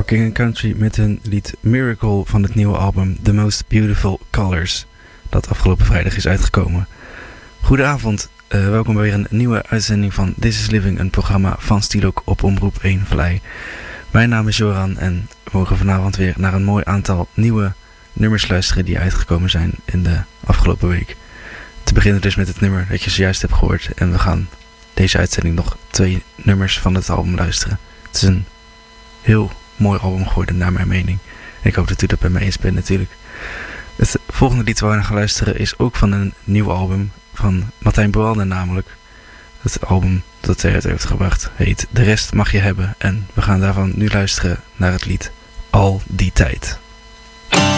For King & Country met hun lied Miracle van het nieuwe album The Most Beautiful Colors, dat afgelopen vrijdag is uitgekomen. Goedenavond, welkom bij weer een nieuwe uitzending van This is Living, een programma van Stielok op Omroep 1 Vallei. Mijn naam is Joran en we mogen vanavond weer naar een mooi aantal nieuwe nummers luisteren die uitgekomen zijn in de afgelopen week. Te beginnen dus met het nummer dat je zojuist hebt gehoord en we gaan deze uitzending nog 2 nummers van het album luisteren. Het is een heel mooi album geworden naar mijn mening. En ik hoop dat u dat bij mij eens bent natuurlijk. Het volgende lied waar we naar gaan luisteren is ook van een nieuw album van Martijn Boalden namelijk. Het album dat hij uit heeft gebracht heet De Rest Mag Je Hebben. En we gaan daarvan nu luisteren naar het lied Al Die Tijd.